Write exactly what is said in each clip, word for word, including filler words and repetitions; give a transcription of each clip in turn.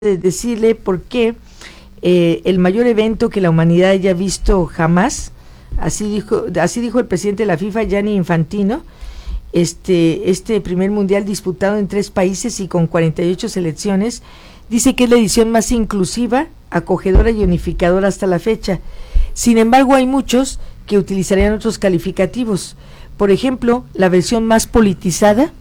de decirle por qué eh, el mayor evento que la humanidad haya visto jamás, así dijo, así dijo el presidente de la FIFA, Gianni Infantino, este, este primer mundial disputado en tres países y con cuarenta y ocho selecciones, dice que es la edición más inclusiva, acogedora y unificadora hasta la fecha. Sin embargo, hay muchos que utilizarían otros calificativos. Por ejemplo, la versión más politizada,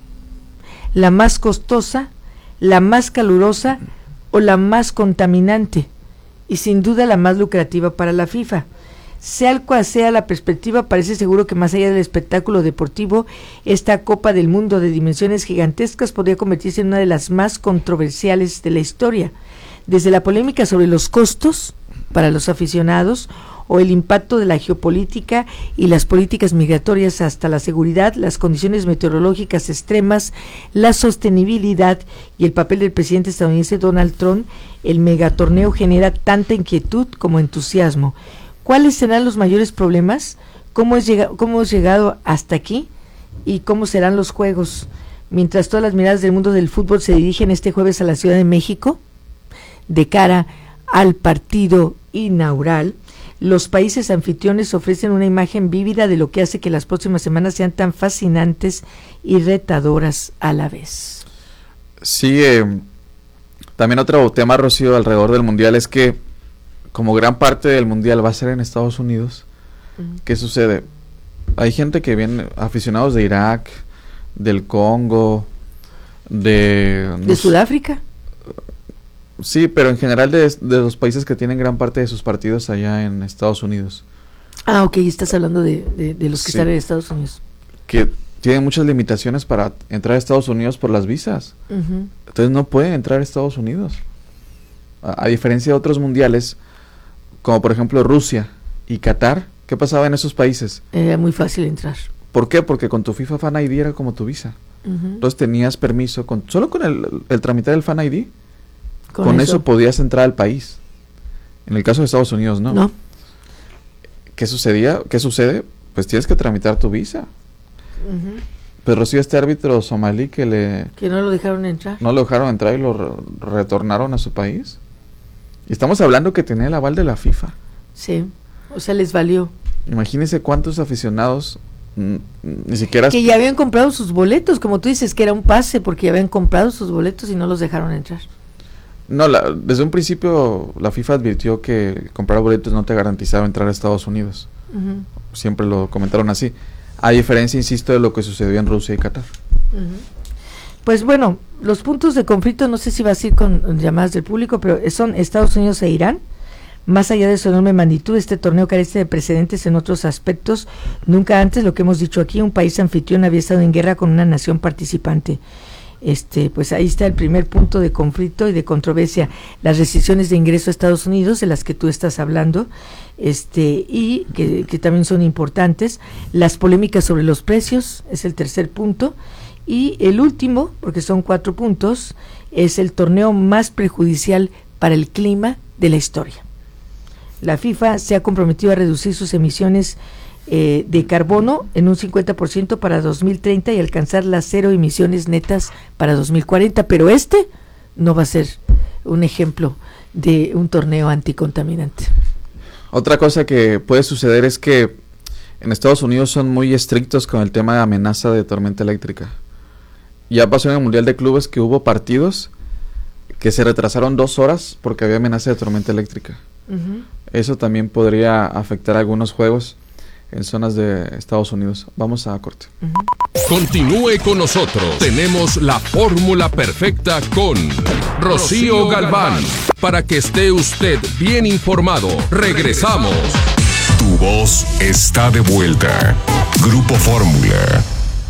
la más costosa, la más calurosa o la más contaminante, y sin duda la más lucrativa para la FIFA. Sea cual sea la perspectiva, parece seguro que más allá del espectáculo deportivo, esta Copa del Mundo de dimensiones gigantescas podría convertirse en una de las más controversiales de la historia, desde la polémica sobre los costos para los aficionados o el impacto de la geopolítica y las políticas migratorias hasta la seguridad, las condiciones meteorológicas extremas, la sostenibilidad y el papel del presidente estadounidense Donald Trump. El megatorneo genera tanta inquietud como entusiasmo. ¿Cuáles serán los mayores problemas? ¿Cómo, es llega, cómo hemos llegado hasta aquí? ¿Y cómo serán los juegos? Mientras todas las miradas del mundo del fútbol se dirigen este jueves a la Ciudad de México, de cara al partido inaugural, los países anfitriones ofrecen una imagen vívida de lo que hace que las próximas semanas sean tan fascinantes y retadoras a la vez. Sí, eh, también otro tema, Rocío, alrededor del Mundial es que como gran parte del Mundial va a ser en Estados Unidos, uh-huh. ¿Qué sucede? Hay gente que viene, aficionados de Irak, del Congo, de... ¿De no Sudáfrica? Sé, sí, pero en general de, de los países que tienen gran parte de sus partidos allá en Estados Unidos. Ah, ok, estás hablando de, de, de los que sí. están en Estados Unidos. Que tienen muchas limitaciones para entrar a Estados Unidos por las visas. Uh-huh. Entonces no pueden entrar a Estados Unidos. A, a diferencia de otros mundiales, como por ejemplo Rusia y Qatar, ¿qué pasaba en esos países? Era muy fácil entrar. ¿Por qué? Porque con tu FIFA Fan I D era como tu visa. Uh-huh. Entonces tenías permiso, con solo con el, el tramitar el Fan I D, con, con eso. eso podías entrar al país. En el caso de Estados Unidos, ¿no? No. ¿Qué sucedía? ¿Qué sucede? Pues tienes que tramitar tu visa. Uh-huh. Pero sí, este árbitro somalí que le... Que no lo dejaron entrar. No lo dejaron entrar y lo re- retornaron a su país. Y estamos hablando que tenía el aval de la FIFA. Sí, o sea, les valió. Imagínense cuántos aficionados mm, ni siquiera... Que ya habían comprado sus boletos, como tú dices, que era un pase, porque ya habían comprado sus boletos y no los dejaron entrar. No, la, desde un principio la FIFA advirtió que comprar boletos no te garantizaba entrar a Estados Unidos. Uh-huh. Siempre lo comentaron así. A diferencia, insisto, de lo que sucedió en Rusia y Qatar. Uh-huh. Pues bueno, los puntos de conflicto, no sé si vas a ir con llamadas del público, pero son Estados Unidos e Irán. Más allá de su enorme magnitud, este torneo carece de precedentes en otros aspectos. Nunca antes, lo que hemos dicho aquí, un país anfitrión había estado en guerra con una nación participante. Este, pues ahí está el primer punto de conflicto y de controversia, las restricciones de ingreso a Estados Unidos de las que tú estás hablando, este, y que, que también son importantes, las polémicas sobre los precios es el tercer punto, y el último, porque son cuatro puntos, es el torneo más perjudicial para el clima de la historia. La FIFA se ha comprometido a reducir sus emisiones Eh, de carbono en un cincuenta por ciento para dos mil treinta y alcanzar las cero emisiones netas para dos mil cuarenta, pero este no va a ser un ejemplo de un torneo anticontaminante. Otra cosa que puede suceder es que en Estados Unidos son muy estrictos con el tema de amenaza de tormenta eléctrica. Ya pasó en el Mundial de Clubes que hubo partidos que se retrasaron dos horas porque había amenaza de tormenta eléctrica. Uh-huh. Eso también podría afectar a algunos juegos en zonas de Estados Unidos. Vamos a corte. Uh-huh. Continúe con nosotros. Tenemos la fórmula perfecta con Rocío Galván. Para que esté usted bien informado. Regresamos. Tu voz está de vuelta. Grupo Fórmula.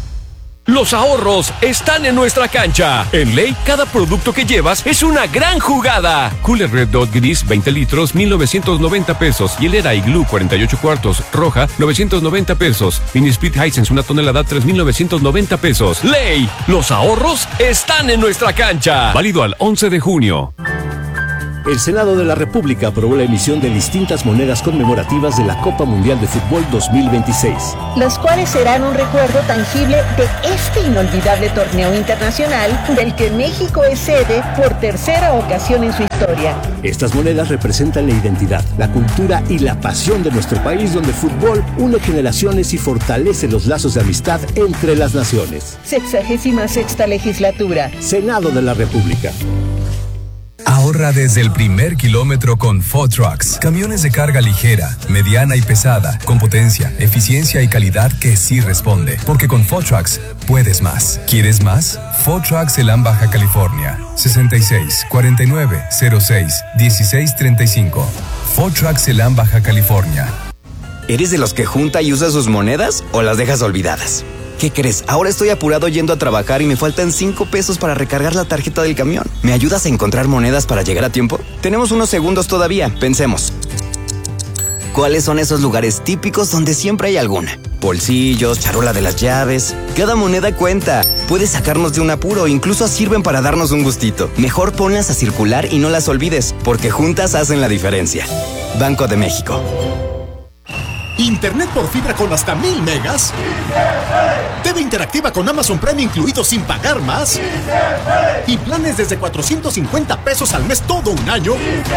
Los ahorros están en nuestra cancha. En Ley, cada producto que llevas es una gran jugada. Cooler Red Dot Gris veinte litros, mil novecientos noventa pesos. Hielera Igloo cuarenta y ocho cuartos, roja, novecientos noventa pesos. Mini Split Hisense una tonelada, tres mil novecientos noventa pesos. Ley, los ahorros están en nuestra cancha. Válido al once de junio. El Senado de la República aprobó la emisión de distintas monedas conmemorativas de la Copa Mundial de Fútbol dos mil veintiséis, las cuales serán un recuerdo tangible de este inolvidable torneo internacional del que México es sede por tercera ocasión en su historia. Estas monedas representan la identidad, la cultura y la pasión de nuestro país, donde el fútbol une generaciones y fortalece los lazos de amistad entre las naciones. Sexagésima sexta legislatura. Senado de la República. Ahorra desde el primer kilómetro con Food Trucks. Camiones de carga ligera, mediana y pesada, con potencia, eficiencia y calidad que sí responde. Porque con Food Trucks puedes más. ¿Quieres más? Food Trucks Elam, Baja California. sesenta y seis, cuarenta y nueve, cero seis, dieciséis, treinta y cinco. Food Trucks Elam, Baja California. ¿Eres de los que junta y usa sus monedas o las dejas olvidadas? ¿Qué crees? Ahora estoy apurado yendo a trabajar y me faltan cinco pesos para recargar la tarjeta del camión. ¿Me ayudas a encontrar monedas para llegar a tiempo? Tenemos unos segundos todavía, pensemos. ¿Cuáles son esos lugares típicos donde siempre hay alguna? Bolsillos, charola de las llaves. Cada moneda cuenta. Puede sacarnos de un apuro, incluso sirven para darnos un gustito. Mejor ponlas a circular y no las olvides, porque juntas hacen la diferencia. Banco de México. Internet por fibra con hasta mil megas. T V interactiva con Amazon Prime incluido sin pagar más. Y planes desde cuatrocientos cincuenta pesos al mes todo un año.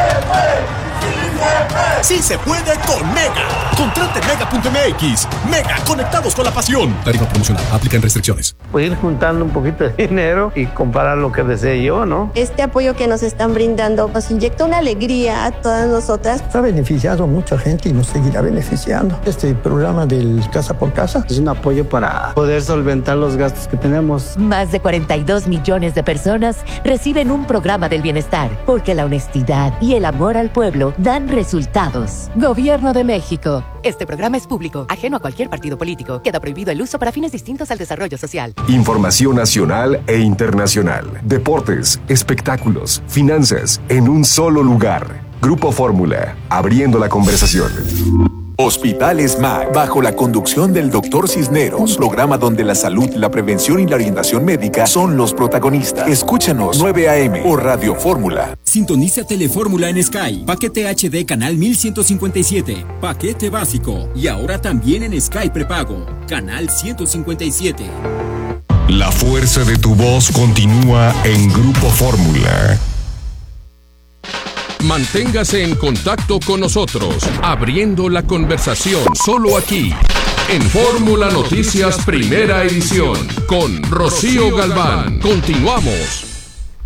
Sí se puede con Mega. Contrate mega punto m x. Mega, conectados con la pasión. Tarifa promocional, aplican restricciones. Pues ir juntando un poquito de dinero y comprar lo que desee yo, ¿no? Este apoyo que nos están brindando nos inyecta una alegría a todas nosotras. Ha beneficiado a mucha gente y nos seguirá beneficiando. Este programa del Casa por Casa es un apoyo para poder solventar los gastos que tenemos. Más de cuarenta y dos millones de personas reciben un programa del bienestar, porque la honestidad y el amor al pueblo dan resultados. Gobierno de México. Este programa es público, ajeno a cualquier partido político. Queda prohibido el uso para fines distintos al desarrollo social. Información nacional e internacional. Deportes, espectáculos, finanzas, en un solo lugar. Grupo Fórmula, abriendo la conversación. Hospital SMAC, bajo la conducción del doctor Cisneros, un programa donde la salud, la prevención y la orientación médica son los protagonistas. Escúchanos nueve a eme por Radio Fórmula. Sintoniza Telefórmula en Sky, paquete H D canal mil ciento cincuenta y siete, paquete básico y ahora también en Sky prepago, canal ciento cincuenta y siete. La fuerza de tu voz continúa en Grupo Fórmula. Manténgase en contacto con nosotros, abriendo la conversación, solo aquí, en Fórmula Noticias Primera Edición, con Rocío Galván. Continuamos.